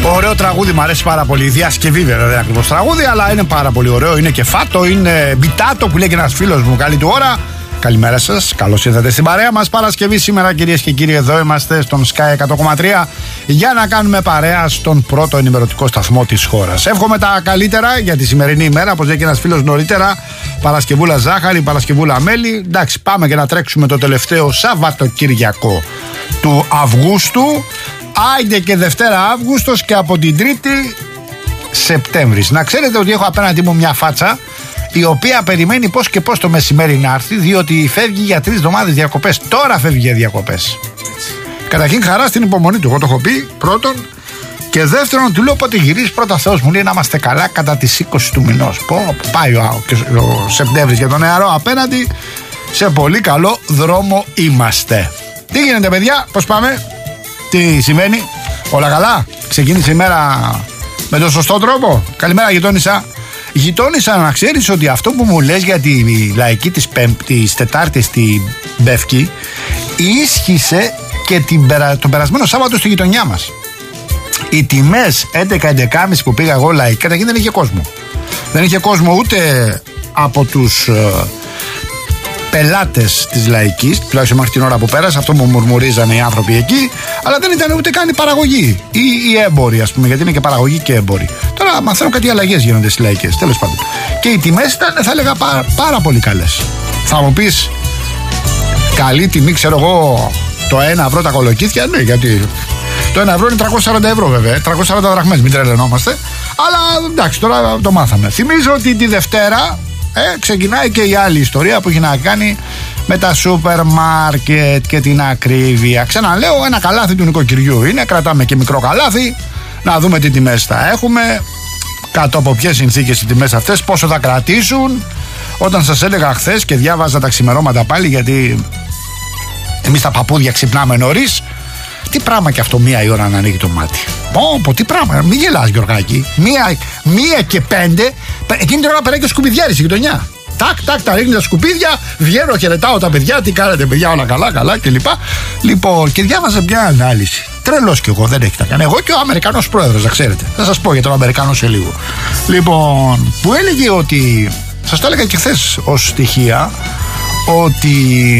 Ωραίο τραγούδι, μου αρέσει πάρα πολύ. Η διασκευή βέβαια δεν είναι ακριβώς τραγούδι, αλλά είναι πάρα πολύ ωραίο. Είναι κεφάτο, είναι μπιτάτο που λέει και ένας φίλος μου. Καλή του ώρα. Καλημέρα σας, καλώς ήρθατε στην παρέα μας. Παρασκευή σήμερα, κυρίες και κύριοι, εδώ είμαστε στον Sky 100,3 για να κάνουμε παρέα στον πρώτο ενημερωτικό σταθμό της χώρας. Εύχομαι τα καλύτερα για τη σημερινή ημέρα, όπως λέει και ένας φίλος νωρίτερα. Παρασκευούλα ζάχαρη, Παρασκευούλα μέλι. Εντάξει, πάμε και να τρέξουμε το τελευταίο Σαββατοκύριακο του Αυγούστου. Άιντε και Δευτέρα Αύγουστος και από την Τρίτη Σεπτέμβρης. Να ξέρετε ότι έχω απέναντί μου μια φάτσα η οποία περιμένει πώς και πώς το μεσημέρι να έρθει, διότι φεύγει για 3 εβδομάδες διακοπές. Τώρα φεύγει για διακοπές. Καταρχήν χαρά στην υπομονή του, εγώ το έχω πει πρώτον. Και δεύτερον, του λέω πότε γυρίζει, πρώτα Θεός μου λέει να είμαστε καλά κατά τις 20 του μηνός. Πάει ο Σεπτέμβρης για τον νεαρό απέναντι. Σε πολύ καλό δρόμο είμαστε. Τι γίνεται, παιδιά, πώς πάμε, τι συμβαίνει, όλα καλά, ξεκίνησε η μέρα με τον σωστό τρόπο. Καλημέρα, γειτόνισσα. Γειτόνισσα, να ξέρεις ότι αυτό που μου λες για τη λαϊκή της Τετάρτης στη Μπεύκη ίσχυσε και τον περασμένο Σάββατο στη γειτονιά μας. Οι τιμές 11-11.30 που πήγα εγώ λαϊκή, καταρχήν δεν είχε κόσμο. Δεν είχε κόσμο ούτε από τους πελάτες της λαϊκής, τουλάχιστον μέχρι την ώρα που πέρασε, αυτό που μουρμουρίζανε οι άνθρωποι εκεί, αλλά δεν ήταν ούτε καν η παραγωγή ή οι έμποροι, ας πούμε, γιατί είναι και παραγωγή και έμποροι. Τώρα μαθαίνω κάτι αλλαγές γίνονται στις λαϊκές, τέλος πάντων. Και οι τιμές ήταν, θα έλεγα, πάρα πολύ καλές. Θα μου πεις, καλή τιμή, ξέρω εγώ, το 1 ευρώ τα κολοκύθια, ναι, γιατί το 1 ευρώ είναι 340 ευρώ βέβαια, 340 δραχμές, μην τρελαινόμαστε, αλλά εντάξει, τώρα το μάθαμε. Θυμίζω ότι τη Δευτέρα ξεκινάει και η άλλη ιστορία που έχει να κάνει με τα σούπερ μάρκετ και την ακρίβεια. Ξαναλέω, ένα καλάθι του νοικοκυριού είναι, κρατάμε και μικρό καλάθι, να δούμε τι τιμές θα έχουμε, κάτω από ποιες συνθήκες οι τιμές αυτές, πόσο θα κρατήσουν. Όταν σας έλεγα χθες και διάβαζα τα ξημερώματα πάλι, γιατί εμείς τα παππούδια ξυπνάμε νωρίς, τι πράγμα και αυτό 1 η ώρα να ανοίγει το μάτι. Τι πράγμα, μην γελάς, Γιωργάκη. 1:05, εκείνη την ώρα περάει και ο σκουπιδιάρης η γειτονιά. Τάκ, τα ρίχνει τα σκουπίδια, βγαίνω, χαιρετάω τα παιδιά, τι κάνετε παιδιά, όλα καλά κλπ. Λοιπόν, και διάβαζα μια ανάλυση. Τρελός κι εγώ, δεν έχει να κάνει. Εγώ και ο Αμερικανός πρόεδρος, να ξέρετε. Θα σας πω για τον Αμερικανό σε λίγο. Λοιπόν, που έλεγε ότι, σας το έλεγα και χθες ως στοιχεία, ότι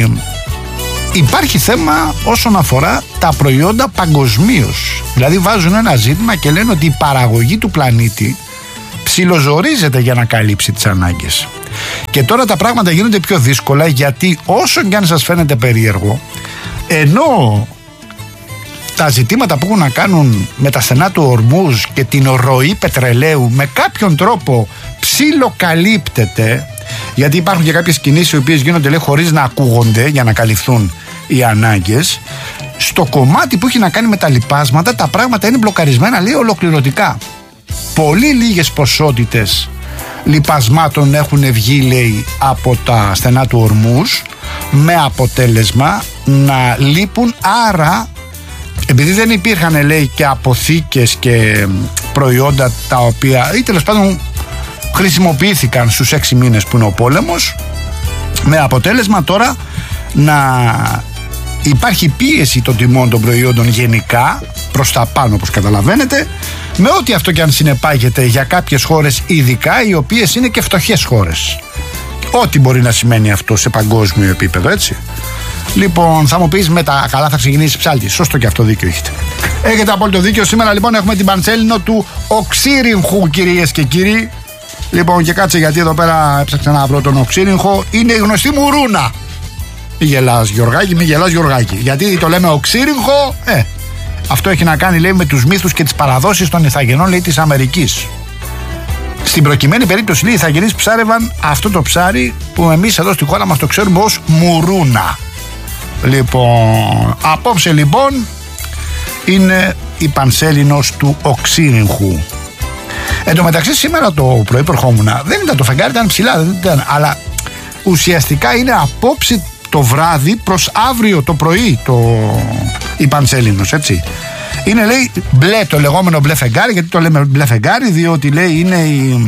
υπάρχει θέμα όσον αφορά τα προϊόντα παγκοσμίως. Δηλαδή βάζουν ένα ζήτημα και λένε ότι η παραγωγή του πλανήτη ψιλοζορίζεται για να καλύψει τις ανάγκες. Και τώρα τα πράγματα γίνονται πιο δύσκολα, γιατί όσο και αν σας φαίνεται περίεργο, ενώ τα ζητήματα που έχουν να κάνουν με τα στενά του Ορμούζ και την ροή πετρελαίου με κάποιον τρόπο ψιλοκαλύπτεται, γιατί υπάρχουν και κάποιες κινήσεις οι οποίες γίνονται, λέει, χωρίς να ακούγονται για να καλυφθούν οι ανάγκες, στο κομμάτι που έχει να κάνει με τα λιπάσματα τα πράγματα είναι μπλοκαρισμένα, λέει, ολοκληρωτικά. Πολύ λίγες ποσότητες λιπασμάτων έχουν βγει, λέει, από τα στενά του Ορμούζ, με αποτέλεσμα να λείπουν. Άρα, επειδή δεν υπήρχαν, λέει, και αποθήκες και προϊόντα τα οποία, ή τέλος πάντων χρησιμοποιήθηκαν στους 6 μήνες που είναι ο πόλεμος, με αποτέλεσμα τώρα να υπάρχει πίεση των τιμών των προϊόντων γενικά προς τα πάνω, όπως καταλαβαίνετε, με ό,τι αυτό και αν συνεπάγεται για κάποιες χώρες ειδικά, οι οποίες είναι και φτωχές χώρες. Ό,τι μπορεί να σημαίνει αυτό σε παγκόσμιο επίπεδο, έτσι. Λοιπόν, θα μου πεις, με τα καλά θα ξεκινήσει ψάλτη. Σωστό και αυτό, δίκιο έχετε. Έχετε απόλυτο δίκιο. Σήμερα λοιπόν έχουμε την πανσέλινο του Οξύριγχου, κυρίες και κύριοι. Λοιπόν, και κάτσε, γιατί εδώ πέρα έψαξα να βρω τον Οξύριγχο. Είναι η γνωστή μου ρούνα. Μη γελάς, Γιωργάκη. Γιατί το λέμε Οξύριγχο, αυτό έχει να κάνει, λέει, με τους μύθους και τις παραδόσεις των ηθαγενών, λέει, της Αμερικής. Στην προκειμένη περίπτωση, λέει, οι ηθαγενείς ψάρευαν αυτό το ψάρι που εμείς εδώ στη χώρα μας το ξέρουμε ως μουρούνα. Λοιπόν, απόψε λοιπόν είναι η πανσέλινος του Οξύριγχου. Εν τω μεταξύ, σήμερα το πρωί προχόμουνα, δεν ήταν το φεγγάρι, ήταν ψηλά, δεν ήταν, αλλά ουσιαστικά είναι απόψε το βράδυ προς αύριο το πρωί η πανσέλινος, έτσι. Είναι, λέει, μπλε, το λεγόμενο μπλε φεγγάρι. Γιατί το λέμε μπλε φεγγάρι? Διότι, λέει, είναι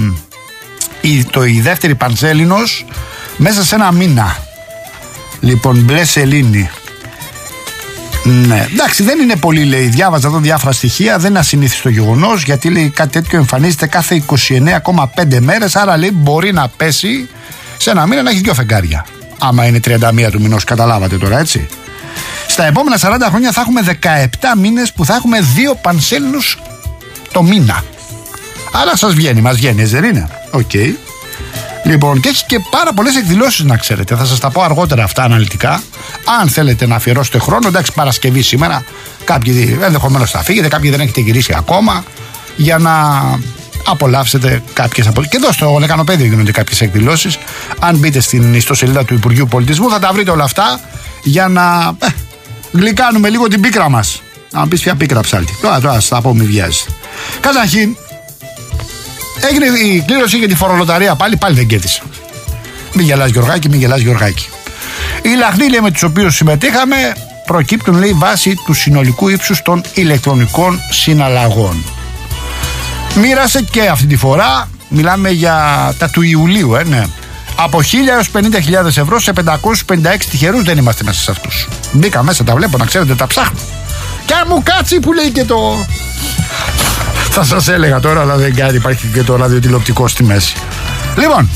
η δεύτερη πανσέλινος μέσα σε ένα μήνα. Λοιπόν, μπλε σελήνη. Ναι, εντάξει, δεν είναι πολύ, λέει. Διάβαζα εδώ διάφορα στοιχεία. Δεν είναι ασυνήθιστο γεγονός, γιατί λέει κάτι τέτοιο εμφανίζεται κάθε 29,5 μέρες. Άρα λέει μπορεί να πέσει σε ένα μήνα να έχει 2 φεγγάρια. Άμα είναι 31 του μηνός, καταλάβατε τώρα, έτσι. Στα επόμενα 40 χρόνια θα έχουμε 17 μήνες που θα έχουμε 2 πανσέλινους το μήνα. Άρα σας βγαίνει, μας βγαίνει, δεν είναι? Οκ. Λοιπόν, και έχει και πάρα πολλές εκδηλώσεις, να ξέρετε. Θα σας τα πω αργότερα αυτά αναλυτικά. Αν θέλετε να αφιερώσετε χρόνο, εντάξει, Παρασκευή σήμερα. Κάποιοι ενδεχομένως θα φύγετε, κάποιοι δεν έχετε γυρίσει ακόμα. Για να απολαύσετε κάποιες από. Και εδώ στο Λεκανοπέδιο γίνονται κάποιες εκδηλώσεις. Αν μπείτε στην ιστοσελίδα του Υπουργείου Πολιτισμού, θα τα βρείτε όλα αυτά για να γλυκάνουμε λίγο την πίκρα μας. Να πεις ποια πίκρα ψάλτη. Τώρα θα πω, μη βιάζεστε. Καταρχήν, έγινε η κλήρωση για τη φορολοταρία. Πάλι δεν κέρδισε. Μην γελάς Γιωργάκη, μην γελάς Γιωργάκη. Οι λαχνοί, λέει, με τους οποίους συμμετείχαμε προκύπτουν, λέει, βάσει του συνολικού ύψους των ηλεκτρονικών συναλλαγών. Μοίρασε και αυτή τη φορά, μιλάμε για τα του Ιουλίου, ναι. Από 1.000 έως 50.000 ευρώ σε 556 τυχερούς, δεν είμαστε μέσα σε αυτούς. Μπήκα μέσα, τα βλέπω, να ξέρετε, τα ψάχνω. Και αν μου κάτσει που λέει και το... Θα σας έλεγα τώρα, αλλά δεν κάνει, υπάρχει και το ραδιοτηλεοπτικό στη μέση. Λοιπόν,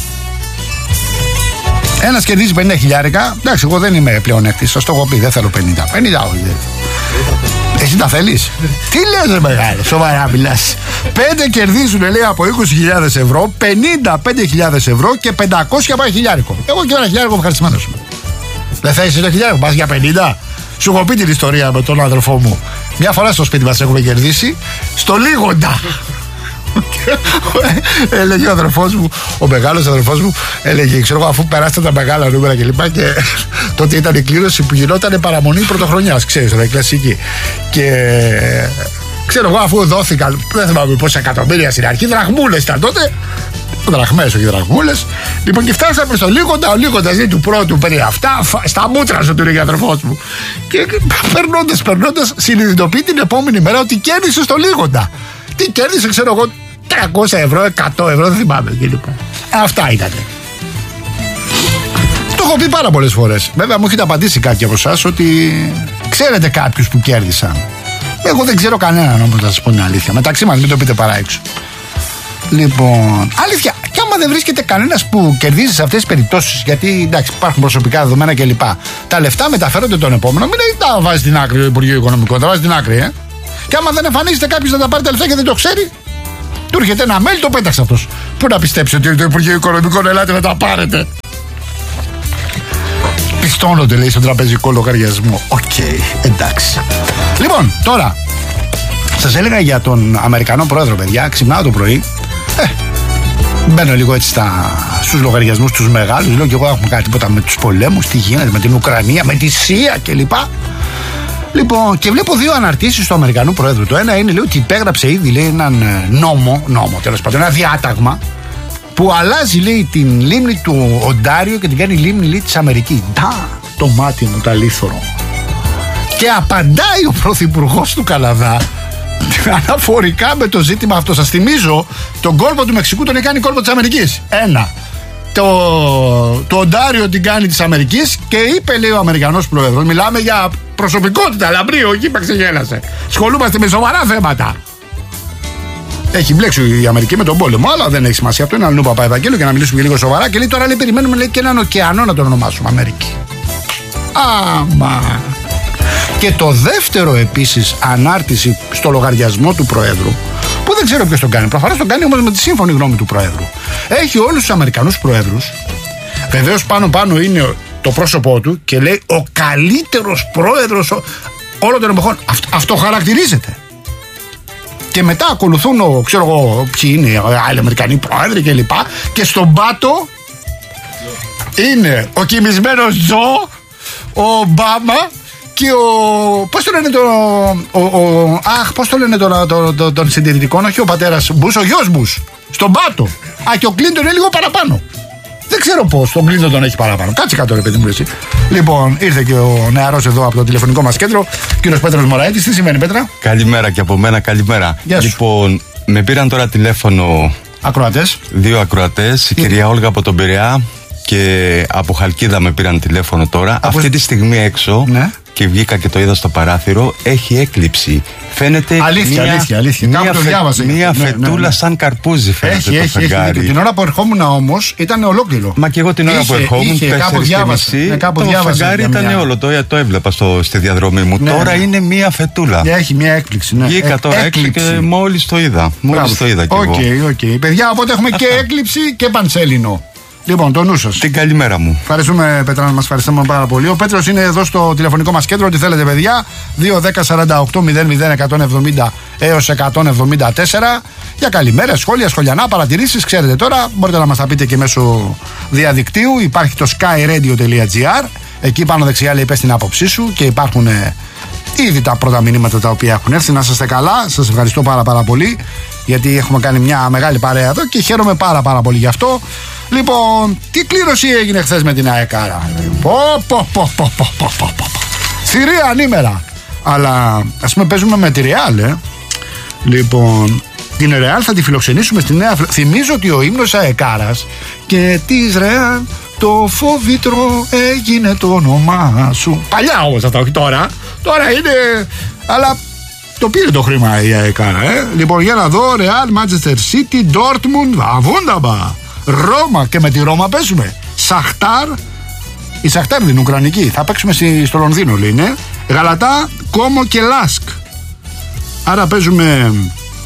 ένας κερδίζει 50 χιλιάρικα. Εντάξει, εγώ δεν είμαι πλεονέκτης, σας το έχω πει, δεν θέλω 50. 50 όχι. Εσύ τα θέλεις? Τι λες, ρε μεγάλε, σοβαρά μιλάς? 5 κερδίζουν, λέει, από 20.000 ευρώ, 55.000 ευρώ και 500 πάει χιλιάρικο. Εγώ και ένα χιλιάρικο ευχαριστημένος. Δεν θέλεις το χιλιάρικο, πας για 50? Σου έχω πει την ιστορία με τον αδερφό μου. Μια φορά στο σπίτι μας έχουμε κερδίσει στο Λίγοντα. Έλεγε ο αδερφός μου, ο μεγάλος αδερφός μου, έλεγε, ξέρω εγώ, αφού περάσετε τα μεγάλα νούμερα κλπ. Και τότε ήταν η κλήρωση που γινόταν παραμονή πρωτοχρονιάς, ξέρεις, η κλασική. Και ξέρω εγώ, αφού δόθηκαν, δεν θυμάμαι πόσα εκατομμύρια στην αρχή, δραχμούλες ήταν τότε. Δραχμές, όχι δραχμούλες. Λοιπόν, και φτάσαμε στο Λίγοντα. Ο Λίγοντας λέει του πρώτου παίρνει αυτά, στα μούτρα σου, του έλεγε ο αδερφός μου. Και περνώντας, συνειδητοποιεί την επόμενη μέρα ότι κέρδισε στο Λίγοντα. Τι κέρδισε, ξέρω εγώ, 300 ευρώ, 100 ευρώ, δεν θυμάμαι κλπ. Αυτά ήταν. Το έχω πει πάρα πολλές φορές. Βέβαια, μου έχετε απαντήσει κάποιοι από εσάς ότι ξέρετε κάποιους που κέρδισαν. Εγώ δεν ξέρω κανέναν, όμως, να σας πω την αλήθεια. Μεταξύ μας, μην το πείτε παρά έξω. Λοιπόν, αλήθεια, και άμα δεν βρίσκεται κανένας που κερδίζει σε αυτές τις περιπτώσεις, γιατί εντάξει, υπάρχουν προσωπικά δεδομένα κλπ. Τα λεφτά μεταφέρονται τον επόμενο. Μην τα βάζει στην άκρη ο Υπουργείο Οικονομικών, τα βάζει στην άκρη, Και άμα δεν εμφανίζεται κάποιος να τα πάρει τα λεφτά και δεν το ξέρει, του έρχεται ένα mail, το πέταξε αυτός. Πού να πιστέψει ότι το Υπουργείο Οικονομικών, ελάτε να τα πάρετε. Πιστώνονται, λέει, στον τραπεζικό λογαριασμό. Οκ, εντάξει. Λοιπόν, τώρα, σας έλεγα για τον Αμερικανό πρόεδρο, παιδιά. Ξυπνάω το πρωί. Μπαίνω λίγο έτσι στους λογαριασμούς τους μεγάλους. Λέω και εγώ, έχουμε κάνει τίποτα με τους πολέμους? Τι γίνεται με την Ουκρανία, με τη Σία κλπ. Λοιπόν, και βλέπω 2 αναρτήσεις του Αμερικανού Προέδρου. Το ένα είναι, λέει, ότι υπέγραψε ήδη, λέει, έναν νόμο τέλος πάντων, ένα διάταγμα που αλλάζει, λέει, την λίμνη του Οντάριο και την κάνει λίμνη, λέει, της Αμερικής. Το μάτι μου τα λίθωρο. Και απαντάει ο Πρωθυπουργός του Καναδά αναφορικά με το ζήτημα αυτό. Σας θυμίζω, τον κόλπο του Μεξικού τον έχει κάνει κόλπο της Αμερικής. Ένα. Το Οντάριο την κάνει της Αμερικής και είπε, λέει, ο Αμερικανός Πρόεδρος, μιλάμε για προσωπικότητα, λαμπρίο, εκεί ξεγέλασε. Σχολούμαστε με σοβαρά θέματα. Έχει μπλέξει η Αμερική με τον πόλεμο, αλλά δεν έχει σημασία. Αυτό είναι αλλού Παπαευαγγέλιο, για να μιλήσουμε και λίγο σοβαρά. Και λέει, τώρα, λέει, περιμένουμε, λέει, και έναν ωκεανό να τον ονομάσουμε Αμερική. Άμα. Και το δεύτερο επίσης ανάρτηση στο λογαριασμό του Προέδρου, που δεν ξέρω ποιος τον κάνει. Προφανώς τον κάνει όμως με τη σύμφωνη γνώμη του Προέδρου. Έχει όλους τους Αμερικανούς Προέδρους. Βεβαίως πάνω είναι το πρόσωπό του και λέει ο καλύτερος πρόεδρος όλων των εποχών. Αυτό χαρακτηρίζεται. Και μετά ακολουθούν, ξέρω εγώ, ποιοι είναι οι άλλοι Αμερικανοί πρόεδροι κλπ. Και στον πάτο είναι ο κοιμισμένος Τζο, ο Ομπάμα και πώς το λένε πώς το λένε τον συντηρητικό, όχι ο πατέρας Μπούς, ο γιος Μπούς, στον πάτο. Και ο Κλίντον είναι λίγο παραπάνω. Δεν ξέρω πώς τον Κλίντον τον έχει παραπάνω. Κάτσε κάτω, ρε παιδί μου, εσύ. Λοιπόν, ήρθε και ο νεαρός εδώ από το τηλεφωνικό μας κέντρο, κύριος Πέτρος Μωραήτης. Τι σημαίνει, Πέτρα? Καλημέρα και από μένα, καλημέρα. Γεια σου. Λοιπόν, με πήραν τώρα τηλέφωνο ακροατές. 2 ακροατές, η κυρία Όλγα από τον Πειραιά και από Χαλκίδα με πήραν τηλέφωνο τώρα. Αυτή τη στιγμή έξω, ναι, και βγήκα και το είδα στο παράθυρο, έχει έκλειψη. Φαίνεται αλήθεια. Μία φετούλα σαν καρπούζι φαίνεται το φεγγάρι. Την ώρα που ερχόμουν όμως ήταν ολόκληρο. Μα και εγώ την ώρα που ερχόμουν, 4:30, το φεγγάρι ήταν όλο. Το έβλεπα στη διαδρομή μου. Τώρα είναι μία φετούλα. Έχει μία έκπληξη. Βγήκα τώρα έξω και μόλις το είδα. Μόλις το είδα κι εγώ. Οκ. Παιδιά, οπότε έχουμε και έκκληψη και πανσέλινο. Λοιπόν, το νου σας. Την καλημέρα μου. Ευχαριστούμε, Πέτρα, μας ευχαριστούμε πάρα πολύ. Ο Πέτρος είναι εδώ στο τηλεφωνικό μας κέντρο. Ό,τι θέλετε, παιδιά. 2-10-48-00-170 έως 174. Για καλημέρα, σχόλια, σχολιανά, παρατηρήσεις. Ξέρετε τώρα, μπορείτε να μας τα πείτε και μέσω διαδικτύου. Υπάρχει το skyradio.gr. Εκεί πάνω δεξιά λέει πες την άποψή σου και υπάρχουν ήδη τα πρώτα μηνύματα τα οποία έχουν έρθει. Να είστε καλά. Σας ευχαριστώ πάρα πολύ, γιατί έχουμε κάνει μια μεγάλη παρέα εδώ και χαίρομαι πάρα πολύ γι' αυτό. Λοιπόν, τι κλήρωση έγινε χθες με την ΑΕΚΑΡΑ. Θηρία ανήμερα. Αλλά ας πούμε παίζουμε με τη Ρεάλ. Λοιπόν, την Ρεάλ θα τη φιλοξενήσουμε στη Νέα. Θυμίζω ότι ο ύμνος ΑΕΚΑΡΑς και της Ρεάλ το φόβητρο έγινε το όνομά σου. Παλιά όμως αυτά, όχι τώρα. Τώρα είναι. Αλλά το πήρε το χρήμα η ΑΕΚΑΡΑ. Λοιπόν, για να δω. Ρεάλ, Manchester City, Dortmund, Αβούνταμπα, Ρώμα, και με τη Ρώμα παίζουμε. Σαχτάρ, η Σαχτάρ είναι ουκρανική. Θα παίξουμε στο Λονδίνο, λέει, ναι. Γαλατά, Κόμο και Λάσκ. Άρα παίζουμε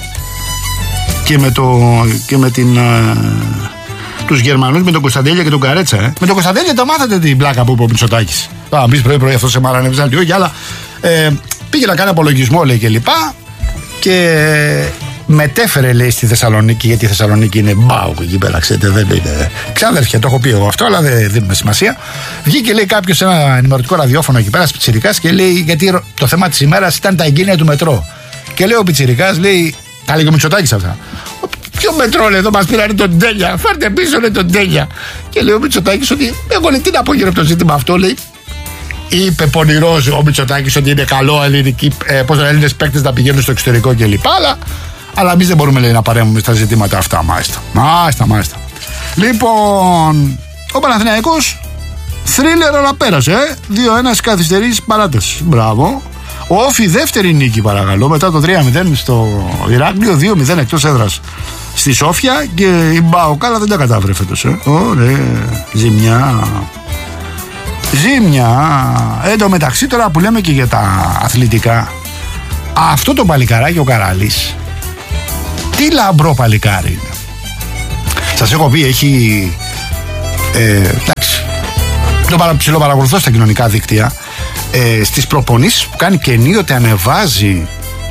και με τους Γερμανούς, με τον Κωνσταντέλια και τον Καρέτσα. Με τον Κωνσταντέλια τα μάθατε την πλάκα που είπε ο Μητσοτάκης. Μπεις πρωί αυτό σε μάρανε ψάλτη, αλλά πήγε να κάνει απολογισμό, λέει, και λοιπά. Και μετέφερε, λέει, στη Θεσσαλονίκη, γιατί η Θεσσαλονίκη είναι μπάουκ εκεί πέρα, ξέρετε, δεν είναι. Ξάδερφια, το έχω πει εγώ αυτό, αλλά δεν δίνουμε σημασία. Βγήκε, λέει, κάποιο σε ένα ενημερωτικό ραδιόφωνο εκεί πέρα, πιτσιρικάς, και λέει, γιατί το θέμα της ημέρας ήταν τα εγγένεια του μετρό. Και λέει ο πιτσιρικάς, λέει, τα λέγει ο Μητσοτάκης αυτά. Ποιο μετρό, λέει, εδώ μας πήρανε τον Τέλια, φέρτε πίσω, λέει, τον Τέλια. Και λέει ο Μητσοτάκης ότι εγώ, λέει, τι να πω γύρω από το ζήτημα αυτό, λέει. Είπε πονηρός ο Μητσοτάκης ότι είναι καλό Έλληνες παίκτες να πηγαίνουν στο εξωτερικό κλπ. Αλλά εμείς δεν μπορούμε, λέει, να παρέμβουμε στα ζητήματα αυτά. Μάλιστα. Λοιπόν, ο Παναθηναϊκός θρίλερ, αλλά πέρασε. 2-1 καθυστερήσεις παράταση. Μπράβο. Ο Όφη δεύτερη νίκη, παρακαλώ, μετά το 3-0 στο Ηράκλειο, 2-0 εκτός έδρας στη Σόφια, και η Μπαοκάλα δεν τα κατάφερε φέτος. Ωραία, ζημιά. Εν τω μεταξύ, τώρα που λέμε και για τα αθλητικά, αυτό το παλικαράκι ο Καράλης, τι λαμπρό παλικάρι είναι. Σας έχω πει, έχει εντάξει, το ψιλοπαρακολουθώ στα κοινωνικά δίκτυα, στις προπονήσεις που κάνει, και ενίοτε ανεβάζει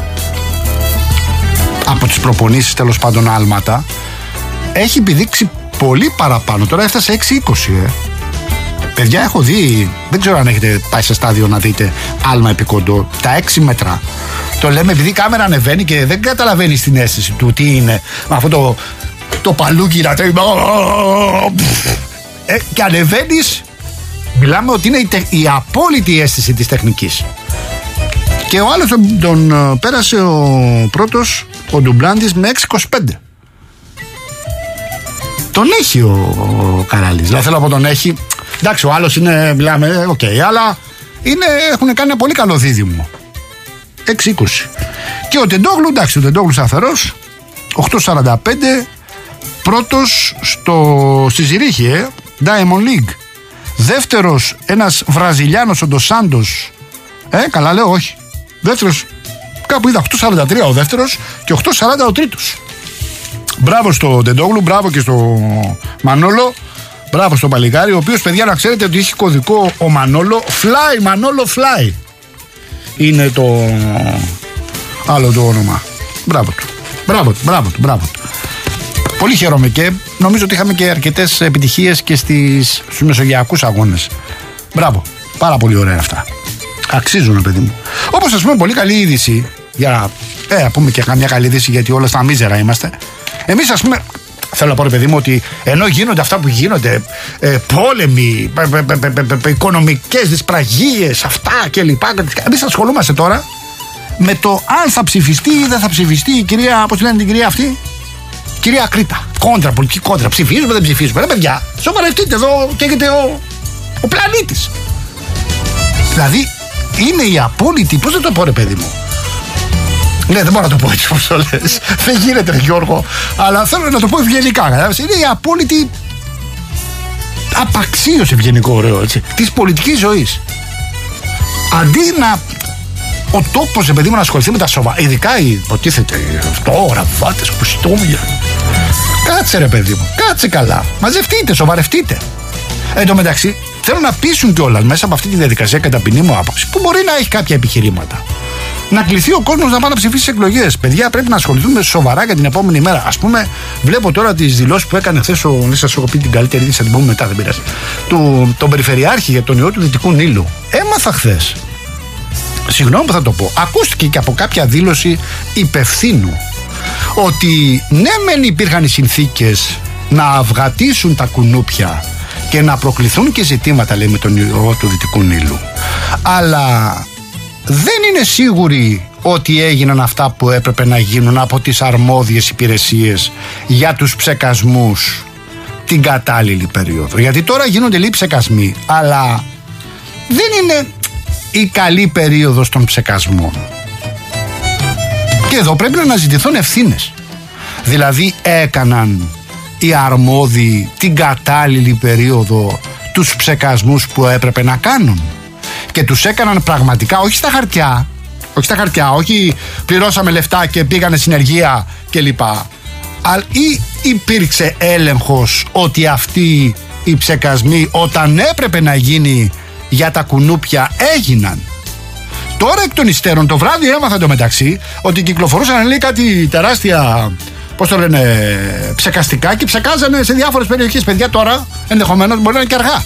από τις προπονήσεις, τέλος πάντων, άλματα. Έχει επιδείξει πολύ παραπάνω. Τώρα έφτασε 6-20. Παιδιά, έχω δει, δεν ξέρω αν έχετε πάει σε στάδιο να δείτε άλμα επικοντό, τα 6 μέτρα. Το λέμε επειδή η κάμερα ανεβαίνει και δεν καταλαβαίνει την αίσθηση του τι είναι με αυτό το παλούκι να τρέχει. Και ανεβαίνεις, μιλάμε ότι είναι η απόλυτη αίσθηση της τεχνικής. Και ο άλλος τον πέρασε ο πρώτος, ο Ντουμπλάντης, με 6,25. Τον έχει ο Καράλης. Δηλαδή θέλω να πω, τον έχει. Εντάξει, ο άλλος είναι, μιλάμε, αλλά έχουν κάνει ένα πολύ καλό δίδυμο. 6-20. Και ο Τεντόγλου, εντάξει, ο Τεντόγλου σταθερός, 8,45. Πρώτος στη Ζηρίχη, Diamond League. Δεύτερος, ένας Βραζιλιάνος, ο Ντοσάντος. Καλά λέω, όχι. Δεύτερος, κάπου είδα 8,43 ο δεύτερος και 8,40 ο τρίτος. Μπράβο στο Τεντόγλου, μπράβο και στο Μανόλο. Μπράβο στο παλικάρι, ο οποίος, παιδιά, να ξέρετε ότι έχει κωδικό ο Μανόλο. Fly, Μανόλο Fly είναι το άλλο το όνομα. Μπράβο του. Πολύ χαίρομαι, και νομίζω ότι είχαμε και αρκετές επιτυχίες και στους μεσογειακούς αγώνες. Μπράβο, πάρα πολύ ωραία αυτά. Αξίζουν, παιδί μου. Όπως, ας πούμε, πολύ καλή είδηση, για να πούμε και καμιά καλή είδηση, γιατί όλα στα μίζερα είμαστε. Εμείς, ας πούμε, θέλω να πω, ρε παιδί μου, ότι ενώ γίνονται αυτά που γίνονται, πόλεμοι, οικονομικές δυσπραγίες, αυτά κλπ. Εμείς ασχολούμαστε τώρα με το αν θα ψηφιστεί ή δεν θα ψηφιστεί η κυρία, πώς λένε την κυρία αυτή, κυρία Κρήτα. Κόντρα, πολιτική κόντρα. Ψηφίζουμε, δεν ψηφίζουμε. Ρε παιδιά, σοβαρευτείτε, εδώ καίγεται ο πλανήτης. Δηλαδή, είναι η απόλυτη, πώς να το πω ρε παιδί μου. Ναι, δεν μπορώ να το πω έτσι όπως το λες. Δεν γίνεται ρε Γιώργο. Αλλά θέλω να το πω ευγενικά. Είναι η απόλυτη απαξίωση, ευγενικό ωραίο έτσι, της πολιτικής ζωής. Αντί να ο τόπος, παιδί μου, να ασχοληθεί με τα σοβαρά, ειδικά υποτίθεται αυτό, γραβάτες, κουστούμια. Κάτσε ρε παιδί μου, κάτσε καλά. Μαζευτείτε, σοβαρευτείτε. Εν τω μεταξύ, θέλω να πείσουν κιόλας μέσα από αυτή τη διαδικασία, κατά ποινή μου άποψη, που μπορεί να έχει κάποια επιχειρήματα, να κληθεί ο κόσμος να πάει να ψηφίσει στις εκλογές. Παιδιά, πρέπει να ασχοληθούμε σοβαρά για την επόμενη μέρα. Ας πούμε, βλέπω τώρα τις δηλώσεις που έκανε χθες δεν σας έχω πει την καλύτερη, θα την πούμε μετά, δεν πειράζει. Τον Περιφερειάρχη για τον ιό του Δυτικού Νείλου. Έμαθα χθες, συγγνώμη που θα το πω, ακούστηκε και από κάποια δήλωση υπευθύνου ότι ναι, μεν υπήρχαν οι συνθήκες να αυγατήσουν τα κουνούπια και να προκληθούν και ζητήματα, λέει, με τον ιό του Δυτικού Νείλου, αλλά δεν είναι σίγουροι ότι έγιναν αυτά που έπρεπε να γίνουν από τις αρμόδιες υπηρεσίες για τους ψεκασμούς την κατάλληλη περίοδο. Γιατί τώρα γίνονται λίγοι ψεκασμοί, αλλά δεν είναι η καλή περίοδος των ψεκασμών. Και εδώ πρέπει να αναζητηθούν ευθύνες. Δηλαδή έκαναν οι αρμόδιοι την κατάλληλη περίοδο τους ψεκασμούς που έπρεπε να κάνουν και τους έκαναν πραγματικά, όχι στα χαρτιά, όχι πληρώσαμε λεφτά και πήγανε συνεργεία κλπ. Ή υπήρξε έλεγχος ότι αυτοί οι ψεκασμοί όταν έπρεπε να γίνει για τα κουνούπια έγιναν. Τώρα εκ των υστέρων το βράδυ έμαθα εντωμεταξύ ότι κυκλοφορούσαν, λέει, κάτι τεράστια, πώς το λένε, ψεκαστικά και ψεκάζανε σε διάφορες περιοχές. Παιδιά, τώρα ενδεχομένως μπορεί να είναι και αργά.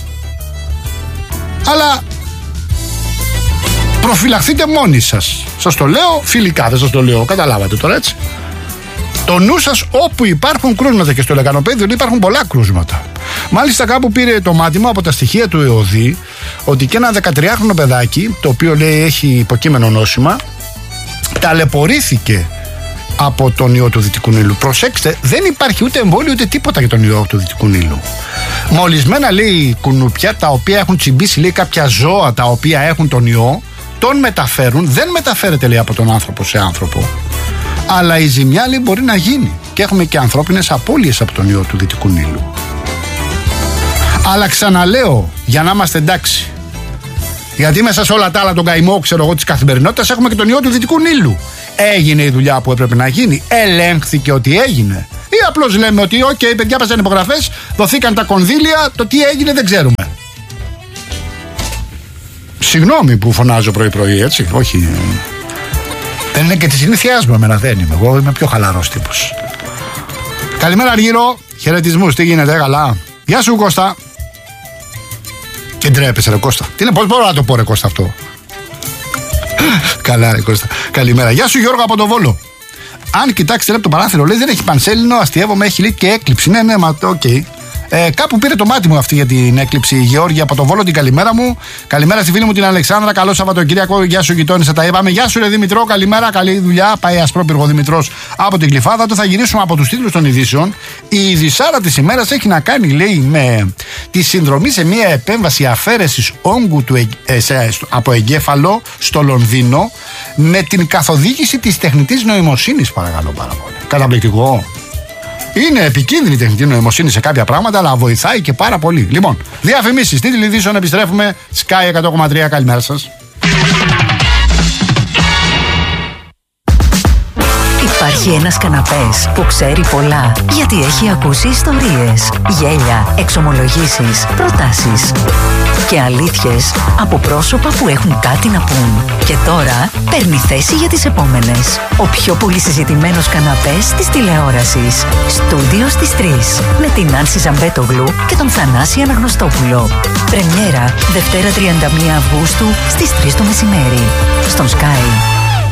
Αλλά προφυλαχθείτε μόνοι σας. Σας το λέω φιλικά, δεν σας το λέω, καταλάβατε τώρα, έτσι. Το νου σας όπου υπάρχουν κρούσματα, και στο Λεκανοπέδιο υπάρχουν πολλά κρούσματα. Μάλιστα κάπου πήρε το μάτι μου από τα στοιχεία του ΕΟΔΗ ότι και ένα 13χρονο παιδάκι, το οποίο λέει έχει υποκείμενο νόσημα, ταλαιπωρήθηκε από τον ιό του Δυτικού Νείλου. Προσέξτε, δεν υπάρχει ούτε εμβόλιο ούτε τίποτα για τον ιό του Δυτικού Νείλου. Μολυσμένα, λέει, κουνούπια τα οποία έχουν τσιμπήσει, λέει, κάποια ζώα τα οποία έχουν τον ιό, τον μεταφέρουν, δεν μεταφέρεται, λέει, από τον άνθρωπο σε άνθρωπο. Αλλά η ζημιά, λέει, μπορεί να γίνει. Και έχουμε και ανθρώπινες απώλειες από τον ιό του Δυτικού Νείλου. Αλλά ξαναλέω, για να είμαστε εντάξει, γιατί μέσα σε όλα τα άλλα, τον καημό, ξέρω εγώ, της καθημερινότητας, έχουμε και τον ιό του Δυτικού Νείλου. Έγινε η δουλειά που έπρεπε να γίνει, ελέγχθηκε ότι έγινε, ή απλώς λέμε ότι, οκ, παιδιά, πέσαν υπογραφές, δοθήκαν τα κονδύλια, το τι έγινε δεν ξέρουμε. Συγγνώμη που φωνάζω πρωί-πρωί, έτσι, όχι. Δεν είναι και τη συνήθειάς μου, εμένα δεν είμαι. Εγώ είμαι πιο χαλαρός τύπος. Καλημέρα, Αργύρο. Χαιρετισμούς, τι γίνεται, καλά? Γεια σου, Κώστα. Και ντρέπεσαι, ρε Κώστα. Τι είναι, πώς μπορώ να το πω, ρε Κώστα, αυτό? Καλά, ρε Κώστα. Καλημέρα. Γεια σου, Γιώργο, από το Βόλο. Αν κοιτάξετε από το παράθυρο, λέει, δεν έχει πανσέλινο, αστειεύομαι, έχει λέει και έκλειψη. Ναι, μα το οκ. Κάπου πήρε το μάτι μου αυτή για την έκλειψη. Η Γεώργια από το Βόλο, την καλημέρα μου. Καλημέρα στη φίλη μου την Αλεξάνδρα. Καλό Σαββατοκύριακο. Γεια σου, γειτόνισσα, τα είπαμε. Γεια σου, ρε Δημητρό. Καλημέρα, καλή δουλειά. Πάει ασπρόπυργο Δημητρός από την Κλειφάδα. Τώρα θα γυρίσουμε από τους τίτλους των ειδήσεων. Η ειδησάρα της ημέρας έχει να κάνει, λέει, με τη συνδρομή σε μια επέμβαση αφαίρεσης όγκου από εγκέφαλο στο Λονδίνο με την καθοδήγηση της τεχνητής νοημοσύνης, παρακαλώ πάρα πολύ. Καταπληκτικό. Είναι επικίνδυνη η τεχνητή νοημοσύνη σε κάποια πράγματα, αλλά βοηθάει και πάρα πολύ. Λοιπόν, διαφημίσεις, τίτλοι ειδήσεων, επιστρέφουμε. Sky 100,3, καλημέρα σας. Υπάρχει ένας καναπές που ξέρει πολλά, γιατί έχει ακούσει ιστορίες, γέλια, εξομολογήσεις, προτάσεις και αλήθειες από πρόσωπα που έχουν κάτι να πούν. Και τώρα παίρνει θέση για τις επόμενες. Ο πιο πολύ συζητημένος καναπές της τηλεόρασης. Στούντιο στις 3 με την Άνση Ζαμπέτογλου και τον Θανάση Αναγνωστόπουλο. Πρεμιέρα Δευτέρα 31 Αυγούστου στις 3 το μεσημέρι στον Sky.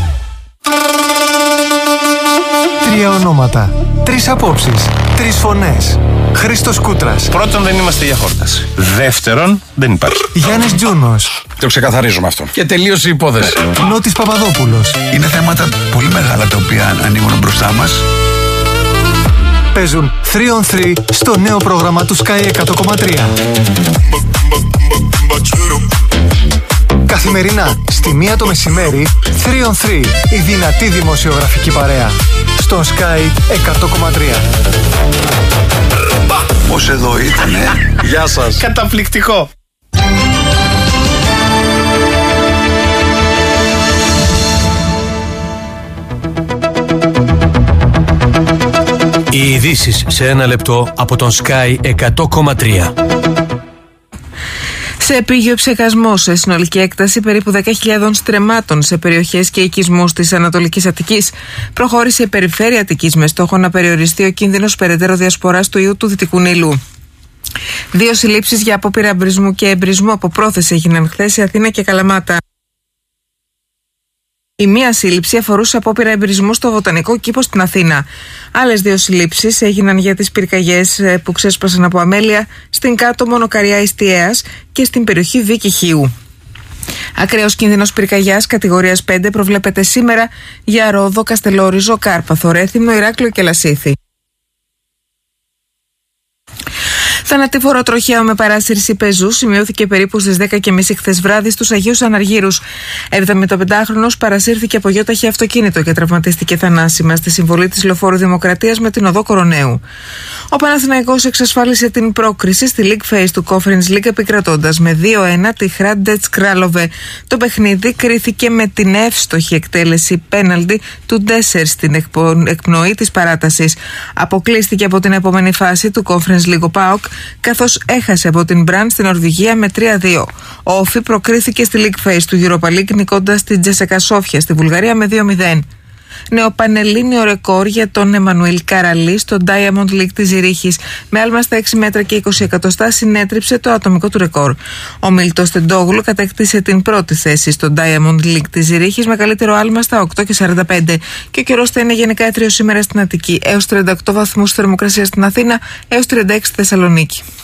3 ονόματα, 3 απόψεις, 3 φωνές. Χρήστος Κούτρας. Πρώτον, δεν είμαστε για χόρταση. Δεύτερον, δεν υπάρχει. Γιάννης Τζούνος. Το ξεκαθαρίζουμε αυτό. Και τελείωσε η υπόθεση. Νότης Παπαδόπουλος. Είναι θέματα πολύ μεγάλα τα οποία ανοίγουν μπροστά μας. Παίζουν 3 on 3 στο νέο πρόγραμμα του Sky 100,3. Καθημερινά στη 1 το μεσημέρι, 3 on 3, η δυνατή δημοσιογραφική παρέα. Στον Sky 100,3. Πώς εδώ ήτανε. Γεια σας. Καταπληκτικό. Οι ειδήσεις σε 1 λεπτό από τον Sky 100,3. Σε επίγειο ψεκασμό, σε συνολική έκταση περίπου 10.000 στρεμμάτων σε περιοχές και οικισμούς της Ανατολικής Αττικής, προχώρησε η περιφέρεια Αττικής με στόχο να περιοριστεί ο κίνδυνος περαιτέρω διασποράς του ιού του Δυτικού Νείλου. 2 συλλήψεις για απόπειρα εμπρισμού και εμπρισμού από πρόθεση έγιναν χθες σε Αθήνα και Καλαμάτα. Η μία σύλληψη αφορούσε απόπειρα εμπρισμού στο Βοτανικό Κήπο στην Αθήνα. Άλλες 2 συλλήψεις έγιναν για τις πυρκαγιές που ξέσπασαν από αμέλεια στην κάτω Μονοκαριά Ιστιαίας και στην περιοχή Βίκη Χίου. Ακραίος κίνδυνος πυρκαγιάς κατηγορίας 5 προβλέπεται σήμερα για Ρόδο, Καστελόριζο, Κάρπαθο, Ρέθυμνο, Ηράκλειο και Λασίθι. Θανατηφόρο τροχαίο με παράσυρση πεζού σημειώθηκε περίπου στις 10:30 χθες βράδυ στους Αγίους Αναργύρους. 75χρονος παρασύρθηκε από γιόταχη αυτοκίνητο και τραυματίστηκε θανάσιμα στη συμβολή της Λεωφόρου Δημοκρατίας με την οδό Κοροναίου. Ο Παναθηναϊκός εξασφάλισε την πρόκριση στη League Phase του Conference League επικρατώντας με 2-1 τη Hrádec Králové. Το παιχνίδι κρίθηκε με την εύστοχη εκτέλεση πέναλτι του Ντέσσερ στην εκπνοή της παράτασης. Αποκλείστηκε από την επόμενη φάση του Conference League ο ΠΑΟΚ, καθώς έχασε από την Μπραντ στην Νορβηγία με 3-2. Ο Όφι προκρίθηκε στη League Phase του Europa League νικώντας την Τζέσσεκα Σόφια στη Βουλγαρία με 2-0. Νεοπανελλήνιο ρεκόρ για τον Εμμανουήλ Καραλή στο Diamond League της Ζηρίχης. Με άλμα στα 6 μέτρα και 20 εκατοστά συνέτριψε το ατομικό του ρεκόρ. Ο Μίλτος Τεντόγλου κατέκτησε την πρώτη θέση στο Diamond League της Ζηρίχης με καλύτερο άλμα στα 8 και 45. Και ο καιρός θα είναι γενικά έτριος σήμερα στην Αττική, έως 38 βαθμούς θερμοκρασία στην Αθήνα, έως 36 στη Θεσσαλονίκη.